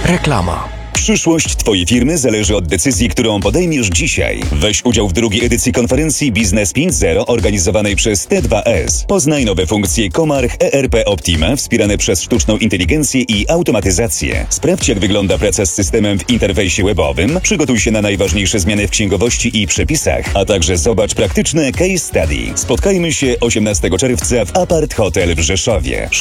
Reklama. Przyszłość Twojej firmy zależy od decyzji, którą podejmiesz dzisiaj. Weź udział w drugiej edycji konferencji Biznes 5.0 organizowanej przez T2S. Poznaj nowe funkcje Comarch ERP Optima wspierane przez sztuczną inteligencję i automatyzację. Sprawdź, jak wygląda praca z systemem w interfejsie webowym. Przygotuj się na najważniejsze zmiany w księgowości i przepisach, a także zobacz praktyczne case study. Spotkajmy się 18 czerwca w Apart Hotel w Rzeszowie.